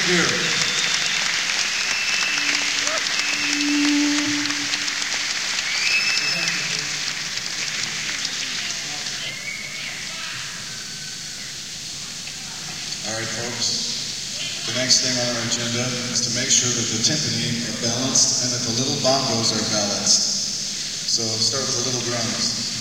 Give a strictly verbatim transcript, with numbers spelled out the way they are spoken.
Here. All right, folks. The next thing on our agenda is to make sure that the timpani are balanced and that the little bongos are balanced. So start with the little drums.